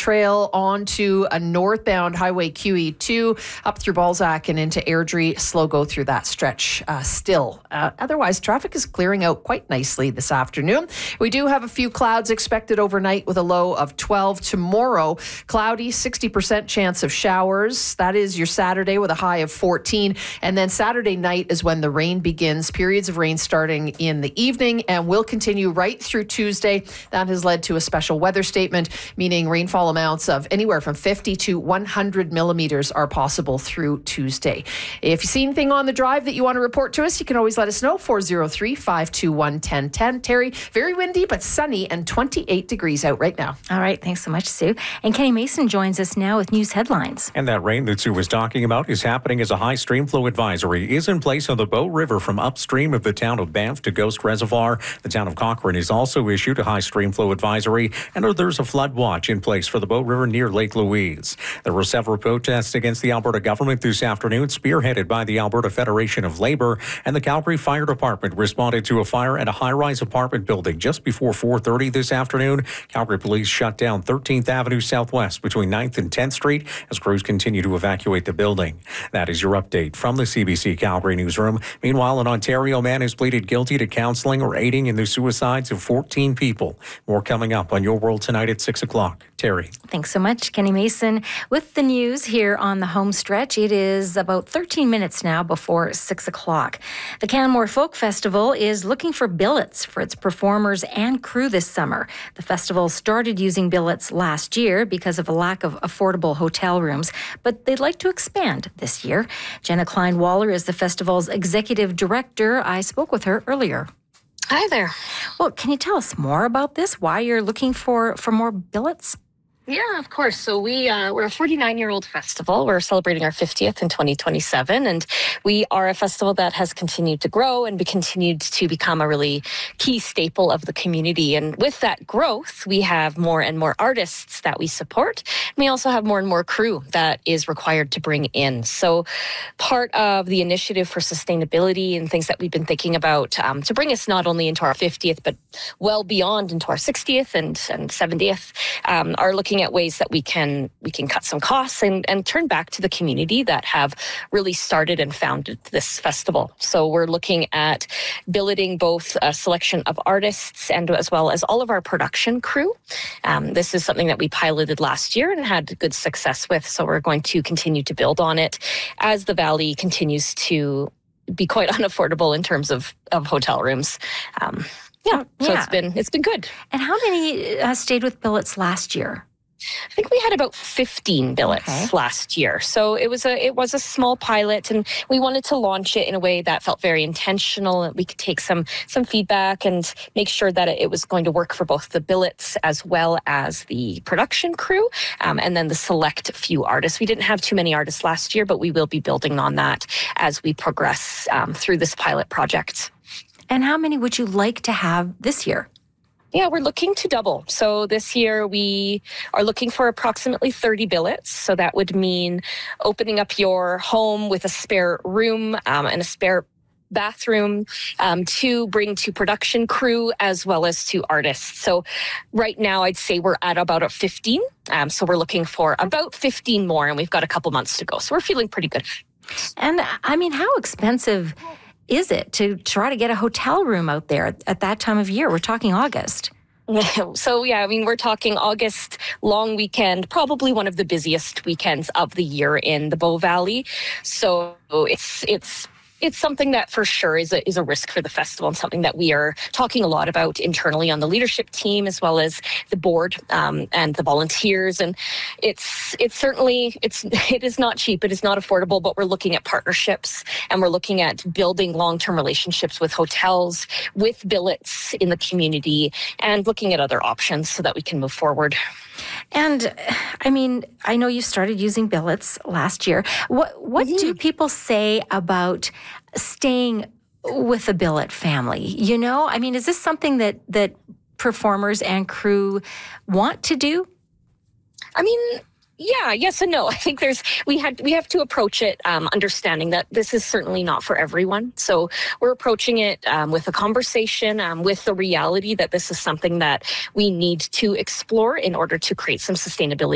Trail onto a northbound Highway QE2 up through Balzac and into Airdrie. Slow go through that stretch still. Otherwise, traffic is clearing out quite nicely this afternoon. We do have a few clouds expected overnight with a low of 12. Tomorrow, cloudy, 60% chance of showers. That is your Saturday with a high of 14. And then Saturday night is when the rain begins. Periods of rain starting in the evening and will continue right through Tuesday. That has led to a special weather statement, meaning rainfall amounts of anywhere from 50 to 100 millimeters are possible through Tuesday. If you see anything on the drive that you want to report to us, you can always let us know. 403-521-1010. Terry, very windy but sunny and 28 degrees out right now. All right, thanks so much, Sue. And Kenny Mason joins us now with news headlines. And that rain that Sue was talking about is happening as a high stream flow advisory is in place on the Bow River from upstream of the town of Banff to Ghost Reservoir. The town of Cochrane has also issued a high stream flow advisory, and there's a flood watch in place for the Bow River near Lake Louise. There were several protests against the Alberta government this afternoon, spearheaded by the Alberta Federation of Labour, and the Calgary Fire Department responded to a fire at a high-rise apartment building just before 4:30 this afternoon. Calgary police shut down 13th Avenue Southwest between 9th and 10th Street as crews continue to evacuate the building. That is your update from the CBC Calgary newsroom. Meanwhile, an Ontario man has pleaded guilty to counseling or aiding in the suicides of 14 people. More coming up on Your World Tonight at 6 o'clock. Terry. Thanks so much, Kenny Mason. With the news here on the home stretch, it is about 13 minutes now before 6 o'clock. The Canmore Folk Festival is looking for billets for its performers and crew this summer. The festival started using billets last year because of a lack of affordable hotel rooms, but they'd like to expand this year. Jenna Klein-Waller is the festival's executive director. I spoke with her earlier. Hi there. Well, can you tell us more about this? Why you're looking for more billets? Yeah, of course. So we're a 49-year-old festival. We're celebrating our 50th in 2027, and we are a festival that has continued to grow and continued to become a really key staple of the community. And with that growth, we have more and more artists that we support. We also have more and more crew that is required to bring in. So part of the initiative for sustainability and things that we've been thinking about to bring us not only into our 50th, but well beyond into our 60th and 70th are looking at ways that we can cut some costs and turn back to the community that have really started and founded this festival. So we're looking at billeting both a selection of artists and as well as all of our production crew. This is something that we piloted last year and had good success with. So we're going to continue to build on it as the Valley continues to be quite unaffordable in terms of hotel rooms. It's been good. And how many stayed with billets last year? I think we had about 15 billets last year. So it was a small pilot, and we wanted to launch it in a way that felt very intentional, and we could take some feedback and make sure that it was going to work for both the billets as well as the production crew, and then the select few artists. We didn't have too many artists last year, but we will be building on that as we progress through this pilot project. And how many would you like to have this year? Yeah, we're looking to double. So this year we are looking for approximately 30 billets. So that would mean opening up your home with a spare room and a spare bathroom to bring to production crew as well as to artists. So right now I'd say we're at about a 15. So we're looking for about 15 more, and we've got a couple months to go. So we're feeling pretty good. And I mean, how expensive is it to try to get a hotel room out there at that time of year? We're talking August. So, yeah, I mean, we're talking August, long weekend, probably one of the busiest weekends of the year in the Bow Valley. So it's something that for sure is a risk for the festival, and something that we are talking a lot about internally on the leadership team as well as the board and the volunteers. And it is not cheap. It is not affordable, but we're looking at partnerships, and we're looking at building long-term relationships with hotels, with billets in the community, and looking at other options so that we can move forward. And I mean, I know you started using billets last year. What do people say about staying with a billet family? You know, I mean, is this something that performers and crew want to do? I mean, yeah, yes and no. I think we have to approach it understanding that this is certainly not for everyone. So we're approaching it with a conversation, with the reality that this is something that we need to explore in order to create some sustainability